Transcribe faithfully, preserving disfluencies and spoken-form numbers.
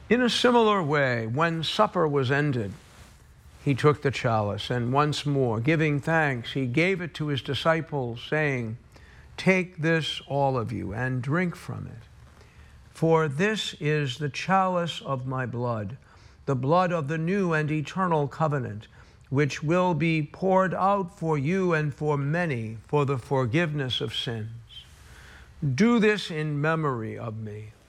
In a similar way, when supper was ended, he took the chalice, and once more, giving thanks, he gave it to his disciples, saying, "Take this, all of you, and drink from it. For this is the chalice of my blood, the blood of the new and eternal covenant, which will be poured out for you and for many for the forgiveness of sins. Do this in memory of me."